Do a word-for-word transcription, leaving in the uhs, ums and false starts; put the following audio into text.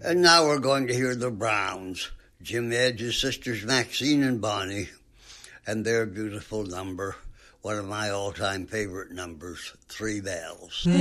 And now we're going to hear the Browns, Jim Edge's sisters Maxine and Bonnie, and their beautiful number, one of my all-time favorite numbers, Three Bells.